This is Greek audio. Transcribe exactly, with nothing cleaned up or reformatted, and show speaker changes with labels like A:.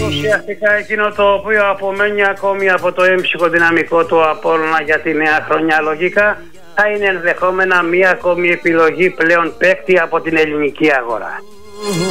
A: Ουσιαστικά εκείνο το οποίο απομένει ακόμη από το έμψυχο δυναμικό του Απόλλωνα για τη νέα χρονιά λογικά θα είναι ενδεχόμενα μία ακόμη επιλογή πλέον παίκτη από την ελληνική αγορά.